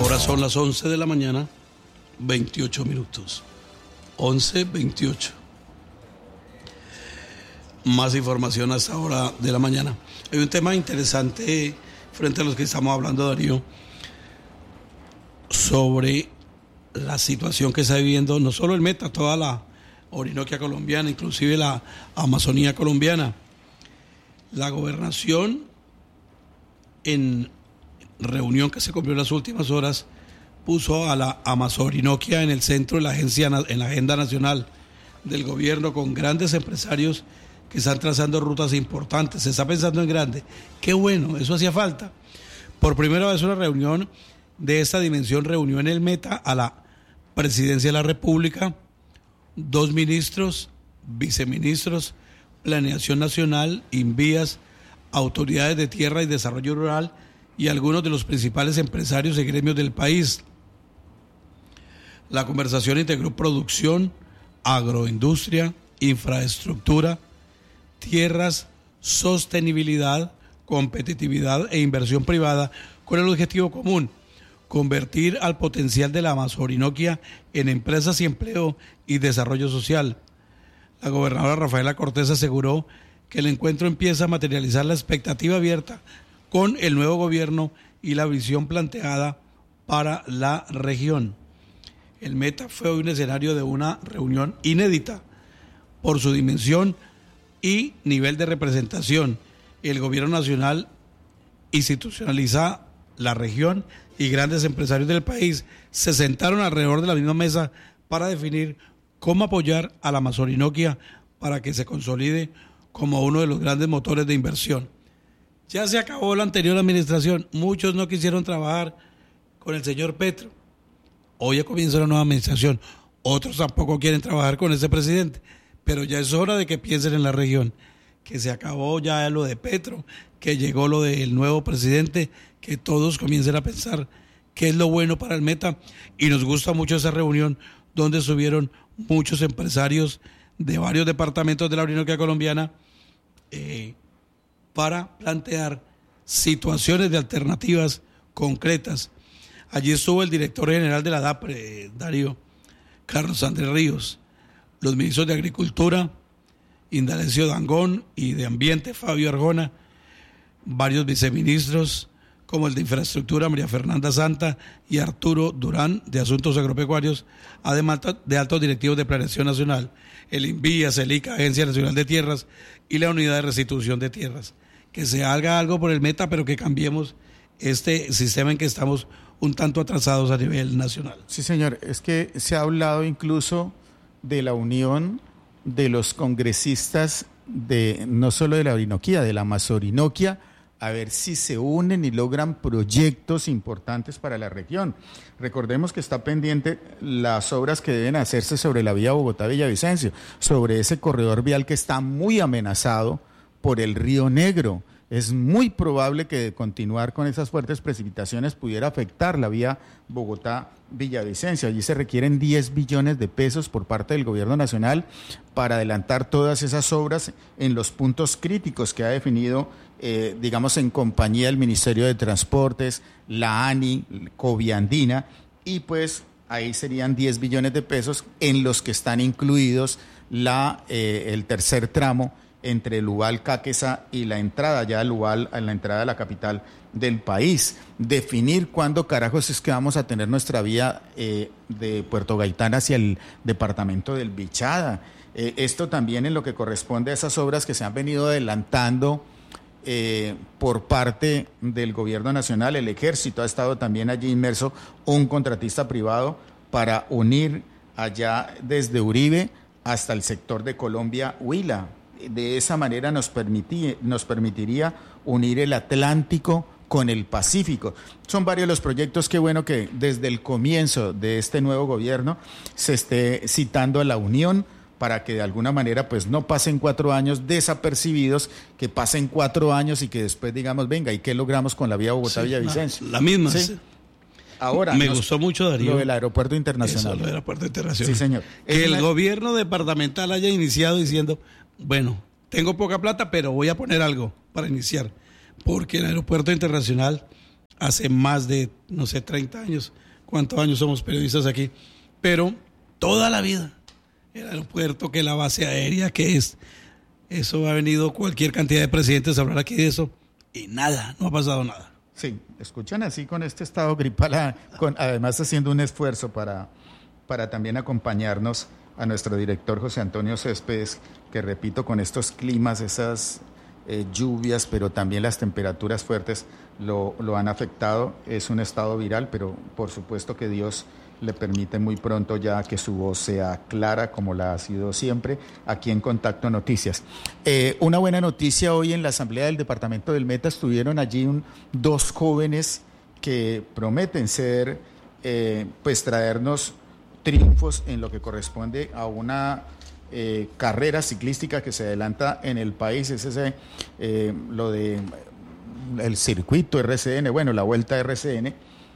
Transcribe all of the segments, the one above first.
Ahora son las 11 de la mañana, 28 minutos. 11:28. Más información hasta ahora de la mañana. Hay un tema interesante frente a los que estamos hablando, Darío, sobre la situación que está viviendo no solo el Meta, toda la Orinoquia colombiana, inclusive la Amazonía colombiana. La gobernación, en reunión que se cumplió en las últimas horas, puso a la Amazorinoquia en el centro de la en la agenda nacional del gobierno, con grandes empresarios que están trazando rutas importantes. Se está pensando en grande. Qué bueno, eso hacía falta. Por primera vez una reunión de esta dimensión reunió en el Meta a la Presidencia de la República, 2 ministros, viceministros, Planeación Nacional, Invías, autoridades de tierra y desarrollo rural y algunos de los principales empresarios y gremios del país. La conversación integró producción, agroindustria, infraestructura, tierras, sostenibilidad, competitividad e inversión privada, con el objetivo común: convertir al potencial de la Amazorinoquia en empresas y empleo y desarrollo social. La gobernadora Rafaela Cortés aseguró que el encuentro empieza a materializar la expectativa abierta con el nuevo gobierno y la visión planteada para la región. El Meta fue hoy un escenario de una reunión inédita por su dimensión y nivel de representación. El gobierno nacional institucionaliza la región y grandes empresarios del país se sentaron alrededor de la misma mesa para definir cómo apoyar a la Amazorinoquia para que se consolide como uno de los grandes motores de inversión. Ya se acabó la anterior administración, muchos no quisieron trabajar con el señor Petro. Hoy ya comienza la nueva administración, otros tampoco quieren trabajar con ese presidente, pero ya es hora de que piensen en la región, que se acabó ya lo de Petro, que llegó lo del nuevo presidente, que todos comiencen a pensar qué es lo bueno para el Meta. Y nos gusta mucho esa reunión donde estuvieron muchos empresarios de varios departamentos de la Orinoquia colombiana para plantear situaciones de alternativas concretas. Allí estuvo el director general de la DAPRE, Darío, Carlos Andrés Ríos, los ministros de Agricultura, Indalecio Dangond, y de Ambiente, Fabio Arjona, varios viceministros, como el de Infraestructura, María Fernanda Santa, y Arturo Durán, de Asuntos Agropecuarios, además de altos directivos de Planeación Nacional, el INVIAS, el ICA, Agencia Nacional de Tierras, y la Unidad de Restitución de Tierras. Que se haga algo por el Meta, pero que cambiemos este sistema en que estamos un tanto atrasados a nivel nacional. Sí, señor, es que se ha hablado incluso de la unión de los congresistas de no solo de la Orinoquia, de la Amazorinoquia, a ver si se unen y logran proyectos importantes para la región. Recordemos que está pendiente las obras que deben hacerse sobre la vía Bogotá-Villavicencio, sobre ese corredor vial que está muy amenazado por el Río Negro. Es muy probable que de continuar con esas fuertes precipitaciones pudiera afectar la vía Bogotá-Villavicencio. Allí se requieren 10 billones de pesos por parte del gobierno nacional para adelantar todas esas obras en los puntos críticos que ha definido, digamos, en compañía del Ministerio de Transportes, la ANI, Coviandina, y pues ahí serían 10 billones de pesos en los que están incluidos el tercer tramo entre el Ubal, Cáqueza y la entrada ya al Ubal, a la entrada de la capital del país. Definir cuándo carajos es que vamos a tener nuestra vía de Puerto Gaitán hacia el departamento del Bichada. Esto también en lo que corresponde a esas obras que se han venido adelantando por parte del gobierno nacional. El ejército ha estado también allí inmerso, un contratista privado, para unir allá desde Uribe hasta el sector de Colombia-Huila. De esa manera nos permitiría unir el Atlántico con el Pacífico. Son varios los proyectos. Qué bueno que desde el comienzo de este nuevo gobierno se esté citando a la unión para que de alguna manera pues no pasen 4 años desapercibidos, que pasen 4 años y que después digamos, venga, ¿y qué logramos con la vía Bogotá-Villavicencio? La misma. ¿Sí? Ahora, me gustó mucho, Darío, lo del aeropuerto internacional. Eso, lo del aeropuerto internacional. Sí, señor. Que el gobierno departamental haya iniciado diciendo, bueno, tengo poca plata, pero voy a poner algo para iniciar, porque el aeropuerto internacional hace más de, no sé, 30 años. ¿Cuántos años somos periodistas aquí? Pero toda la vida, el aeropuerto, que la base aérea, que es, eso ha venido cualquier cantidad de presidentes a hablar aquí de eso, y nada, no ha pasado nada. Sí, escuchan así con este estado gripal, además haciendo un esfuerzo para también acompañarnos a nuestro director José Antonio Céspedes, que repito, con estos climas, esas lluvias, pero también las temperaturas fuertes lo han afectado. Es un estado viral, pero por supuesto que Dios le permite muy pronto ya que su voz sea clara, como la ha sido siempre, aquí en Contacto Noticias. Una buena noticia: hoy en la Asamblea del Departamento del Meta estuvieron allí dos jóvenes que prometen ser, pues traernos triunfos en lo que corresponde a una carrera ciclística que se adelanta en el país. Es lo de el circuito RCN, bueno, la Vuelta RCN,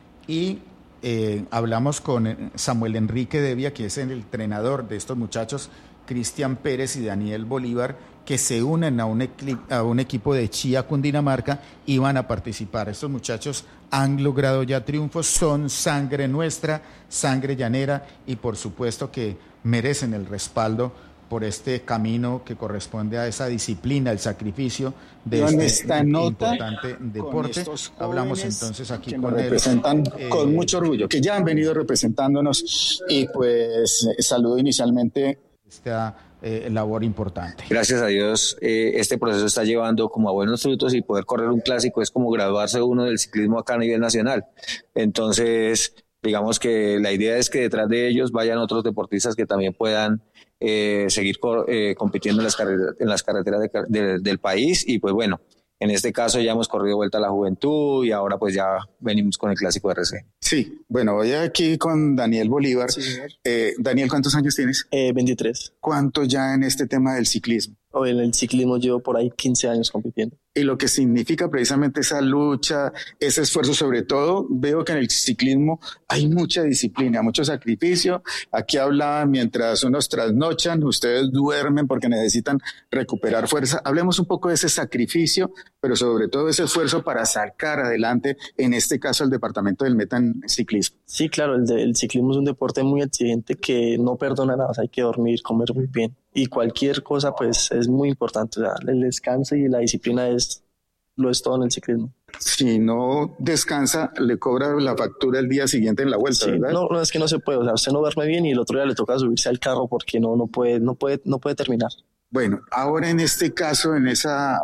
y hablamos con Samuel Enrique Devia, que es el entrenador de estos muchachos, Cristian Pérez y Daniel Bolívar, que se unen a un equipo de Chía, Cundinamarca, y van a participar. Estos muchachos han logrado ya triunfos, son sangre nuestra, sangre llanera, y por supuesto que merecen el respaldo por este camino que corresponde a esa disciplina, el sacrificio de este importante deporte. Hablamos entonces aquí con él. Representan con mucho orgullo, que ya han venido representándonos, y pues saludo inicialmente esta labor importante. Gracias a Dios, este proceso está llevando como a buenos frutos, y poder correr un clásico es como graduarse uno del ciclismo acá a nivel nacional. Entonces, digamos que la idea es que detrás de ellos vayan otros deportistas que también puedan seguir compitiendo en las carreteras del país. Y pues bueno, en este caso ya hemos corrido Vuelta a la Juventud y ahora pues ya venimos con el Clásico de RC. Sí, bueno, voy aquí con Daniel Bolívar. Sí, Daniel, ¿cuántos años tienes? 23. ¿Cuánto ya en este tema del ciclismo? En el ciclismo llevo por ahí 15 años compitiendo. Y lo que significa precisamente esa lucha, ese esfuerzo, sobre todo, veo que en el ciclismo hay mucha disciplina, mucho sacrificio. Aquí hablaban, mientras unos trasnochan, ustedes duermen porque necesitan recuperar fuerza. Hablemos un poco de ese sacrificio, pero sobre todo ese esfuerzo para sacar adelante, en este caso, el departamento del Meta en ciclismo. Sí, claro, el ciclismo es un deporte muy exigente que no perdona nada. Hay que dormir, comer muy bien. Y cualquier cosa pues es muy importante. O sea, el descanso y la disciplina lo es todo en el ciclismo. Si no descansa, le cobra la factura el día siguiente en la vuelta, sí, ¿verdad? No, es que no se puede. O sea, usted no duerme bien y el otro día le toca subirse al carro porque no puede terminar. Bueno, ahora en este caso, en esa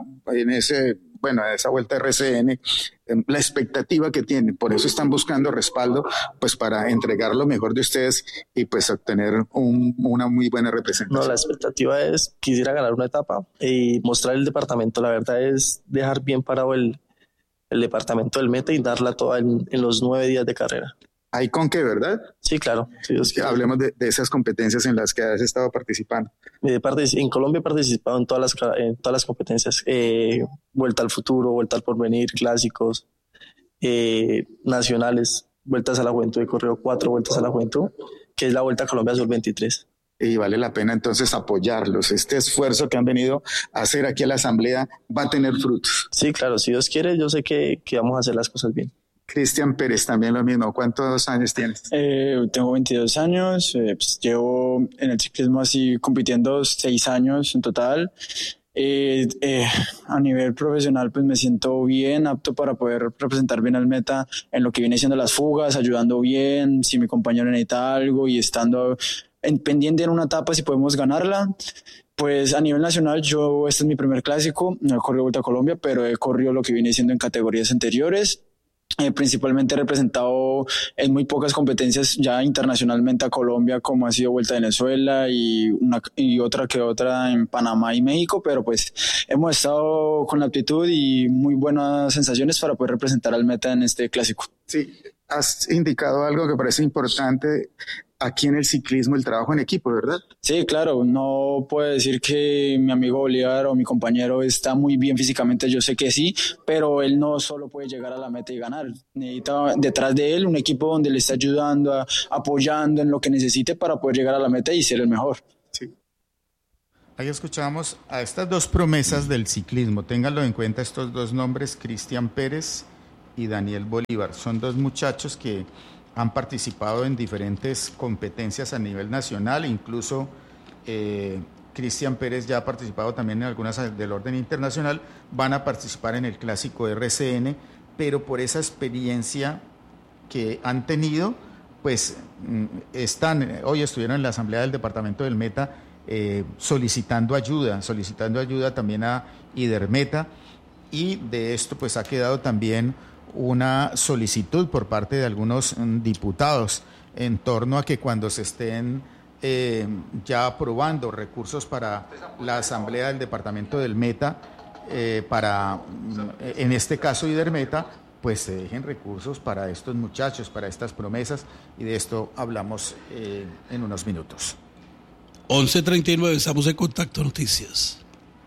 vuelta RCN, la expectativa que tienen, por eso están buscando respaldo, pues para entregar lo mejor de ustedes y pues obtener una muy buena representación. No, la expectativa es, quisiera ganar una etapa y mostrar el departamento. La verdad es dejar bien parado el departamento del Meta y darla toda en los 9 días de carrera. ¿Hay con qué, verdad? Sí, claro. Sí, hablemos de esas competencias en las que has estado participando. En Colombia he participado en todas las competencias. Vuelta al Futuro, Vuelta al Porvenir, clásicos, nacionales, Vueltas a la Juventud. He corrido 4 Vueltas a la Juventud, que es la Vuelta a Colombia Sur 23. Y vale la pena entonces apoyarlos. Este esfuerzo que han venido a hacer aquí a la Asamblea va a tener frutos. Sí, claro. Si Dios quiere, yo sé que vamos a hacer las cosas bien. Cristian Pérez, también lo mismo. ¿Cuántos años tienes? Tengo 22 años, pues llevo en el ciclismo así compitiendo 6 años en total. A nivel profesional pues me siento bien, apto para poder representar bien al Meta en lo que viene siendo las fugas, ayudando bien, si mi compañero necesita algo y estando pendiente en una etapa si podemos ganarla. Pues a nivel nacional este es mi primer clásico, no he corrido Vuelta a Colombia, pero he corrido lo que viene siendo en categorías anteriores. Principalmente he representado en muy pocas competencias ya internacionalmente a Colombia, como ha sido Vuelta a Venezuela y otra en Panamá y México, pero pues hemos estado con la aptitud y muy buenas sensaciones para poder representar al Meta en este clásico. Sí, has indicado algo que parece importante aquí en el ciclismo, el trabajo en equipo, ¿verdad? Sí, claro, no puedo decir que mi amigo Bolívar o mi compañero está muy bien físicamente, yo sé que sí, pero él no solo puede llegar a la meta y ganar, necesita detrás de él un equipo donde le esté ayudando, apoyando en lo que necesite para poder llegar a la meta y ser el mejor. Sí. Ahí escuchamos a estas dos promesas del ciclismo, ténganlo en cuenta estos dos nombres, Cristian Pérez y Daniel Bolívar. Son 2 muchachos que han participado en diferentes competencias a nivel nacional, incluso Cristian Pérez ya ha participado también en algunas del orden internacional, van a participar en el clásico RCN, pero por esa experiencia que han tenido, pues hoy estuvieron en la asamblea del departamento del Meta solicitando ayuda también a Idermeta, y de esto pues ha quedado también una solicitud por parte de algunos diputados en torno a que cuando se estén ya aprobando recursos para la asamblea del departamento del Meta, para en este caso Idermeta, pues se dejen recursos para estos muchachos, para estas promesas, y de esto hablamos en unos minutos. 11:39, estamos en Contacto Noticias.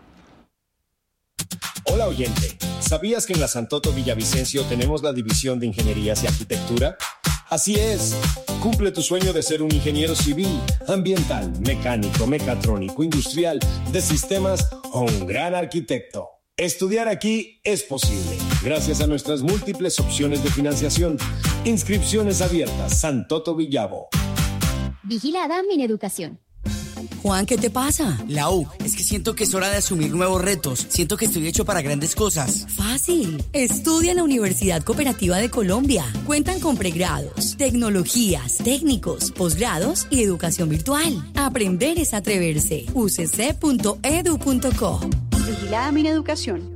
Hola oyente, ¿sabías que en la Santoto Villavicencio tenemos la división de Ingenierías y Arquitectura? Así es, cumple tu sueño de ser un ingeniero civil, ambiental, mecánico, mecatrónico, industrial, de sistemas o un gran arquitecto. Estudiar aquí es posible, gracias a nuestras múltiples opciones de financiación. Inscripciones abiertas, Santoto Villavo. Vigilada Mineducación. Juan, ¿qué te pasa? Lau, es que siento que es hora de asumir nuevos retos. Siento que estoy hecho para grandes cosas. Fácil. Estudia en la Universidad Cooperativa de Colombia. Cuentan con pregrados, tecnologías, técnicos, posgrados y educación virtual. Aprender es atreverse. ucc.edu.co. Vigilada Mineducación.